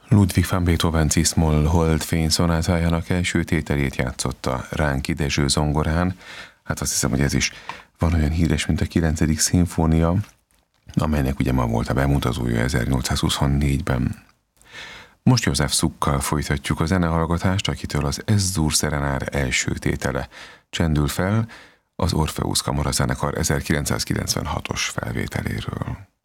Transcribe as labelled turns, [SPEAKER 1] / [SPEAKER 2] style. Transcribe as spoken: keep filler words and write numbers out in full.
[SPEAKER 1] Ludwig van Beethoven Cis-moll Holdfény szonátájának első tételét játszotta Ránki Dezső zongorán. Hát azt hiszem, hogy ez is van olyan híres, mint a kilencedik szimfónia, amelynek ugye ma volt a bemutatója ezernyolcszázhuszonnégyben. Most József Szukkal folytatjuk a zenehallgatást, akitől az Ez-dur Serenár első tétele csendül fel az Orpheus Kamara zenekar ezerkilencszázkilencvenhatos felvételéről.